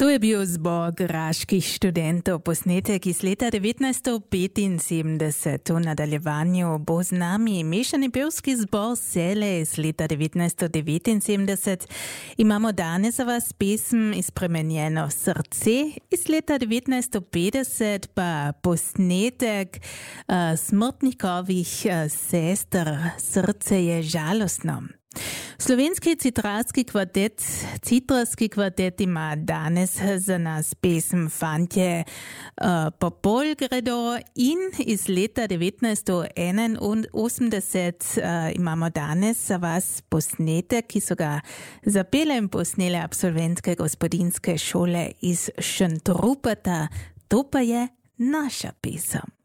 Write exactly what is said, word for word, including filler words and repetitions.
To je bil zbor graških študentov, posnetek iz leta devetnajststo petinsedemdeset. V nadaljevanju bo z nami mešani pevski zbor Sele iz leta devetnajststo devetinsedemdeset. Imamo danes za vas pesem Izpremenjeno srce iz leta devetnajststo petdeset, pa posnetek uh, Smrtnikovih uh, sester Srce je žalostno. Slovenski citrarski kvartet, citrarski kvartet ima danes za nas pesem Fantje uh, po pol gredo in iz leta devetnajststo enainosemdeset uh, imamo danes za vas posnetek, ki so ga zapele in posnele absolventke gospodinske šole iz Šentruperta. To pa je naša pesem.